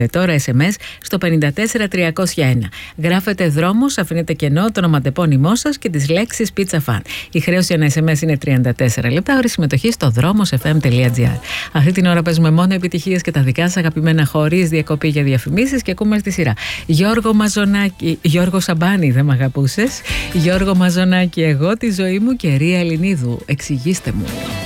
Τώρα SMS στο 54301. Γράφετε δρόμος, αφήνετε κενό το ονοματεπώνυμό σας και τις λέξεις Pizza Fan. Η χρέωση ένα SMS είναι 34 λεπτά, ώρες συμμετοχή στο δρόμος.fm.gr. Αυτή την ώρα παίζουμε μόνο επιτυχίες και τα δικά σας αγαπημένα χωρίς διακοπή για διαφημίσεις και ακούμε στη σειρά. Γιώργο Μαζονάκη, Γιώργο Σαμπάνη, δεν μ' αγαπούσες. Γιώργο Μαζονάκη, εγώ τη ζωή μου και Ρία Ελληνίδου. Εξηγήστε μου.